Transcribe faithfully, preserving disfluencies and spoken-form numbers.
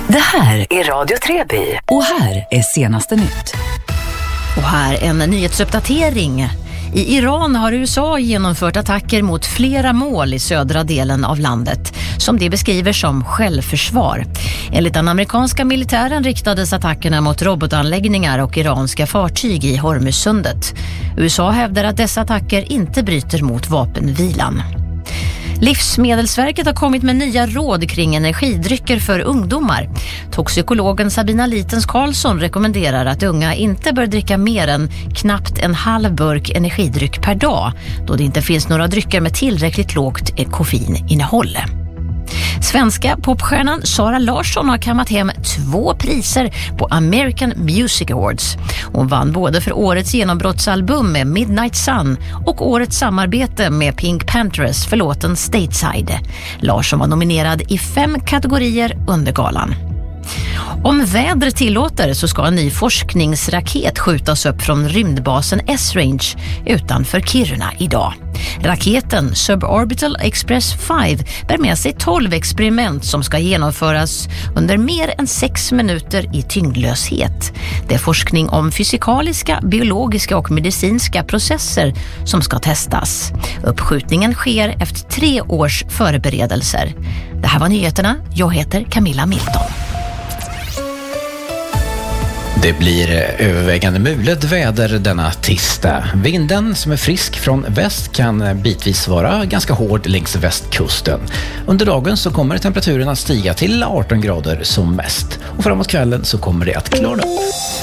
Det här är Radio Treby och här är senaste nytt. Och här en nyhetsuppdatering. I Iran har U S A genomfört attacker mot flera mål i södra delen av landet, som det beskriver som självförsvar. Enligt den amerikanska militären riktades attackerna mot robotanläggningar och iranska fartyg i Hormuzsundet. U S A hävdar att dessa attacker inte bryter mot vapenvilan. Livsmedelsverket har kommit med nya råd kring energidrycker för ungdomar. Toxikologen Sabina Litens Karlsson rekommenderar att unga inte bör dricka mer än knappt en halv burk energidryck per dag, då det inte finns några drycker med tillräckligt lågt koffeininnehåll. Svenska popstjärnan Sara Larsson har kammat hem två priser på American Music Awards. Hon vann både för årets genombrottsalbum med Midnight Sun och årets samarbete med Pink Panthers för låten Stateside. Larsson var nominerad i fem kategorier under galan. Om vädret tillåter så ska en ny forskningsraket skjutas upp från rymdbasen S-Range utanför Kiruna idag. Raketen Suborbital Express fem bär med sig tolv experiment som ska genomföras under mer än sex minuter i tyngdlöshet. Det är forskning om fysikaliska, biologiska och medicinska processer som ska testas. Uppskjutningen sker efter tre års förberedelser. Det här var nyheterna. Jag heter Camilla Milton. Det blir övervägande mulet väder denna tisdag. Vinden som är frisk från väst kan bitvis vara ganska hård längs västkusten. Under dagen så kommer temperaturen att stiga till arton grader som mest. Och framåt kvällen så kommer det att klara upp.